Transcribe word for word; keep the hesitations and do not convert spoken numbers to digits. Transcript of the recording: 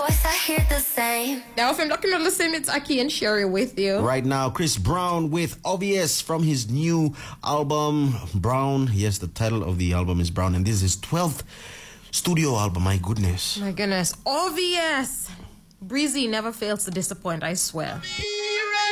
voice, I hear the same. Now, if I'm not going to listen, it's Aki and Sherry with you. Right now, Chris Brown with Obvious from his new album, Brown. Yes, the title of the album is Brown, and this is his twelfth studio album. My goodness. My goodness. Obvious. Breezy never fails to disappoint, I swear.